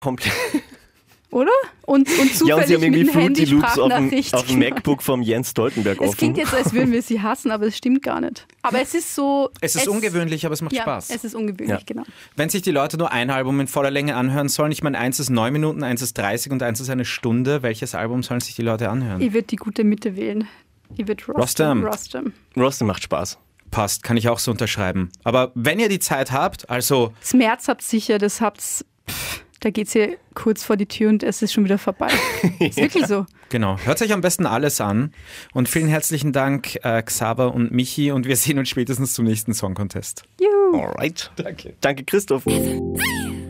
Komplett. Oder? Und zufällig Ja, und sie haben irgendwie mit dem Fruity Handy Loops Sprachnachricht. auf dem MacBook vom Jens Stoltenberg Es offen. klingt jetzt, als würden wir sie hassen, aber es stimmt gar nicht. Aber es ist so... Es ist ungewöhnlich, aber es macht Spaß. Es ist ungewöhnlich, genau. Wenn sich die Leute nur ein Album in voller Länge anhören sollen, ich meine, eins ist 9 Minuten, eins ist 30 und eins ist eine Stunde, welches Album sollen sich die Leute anhören? Ich würde die gute Mitte wählen. Ich würde Rostam. Rostam macht Spaß. Passt, kann ich auch so unterschreiben. Aber wenn ihr die Zeit habt, also... Das März habt sicher, das habt's... Da geht's hier kurz vor die Tür und es ist schon wieder vorbei. Ist wirklich so. Genau, hört euch am besten alles an und vielen herzlichen Dank Xaver und Michi und wir sehen uns spätestens zum nächsten Song Contest. Juhu. Alright. Danke Christoph.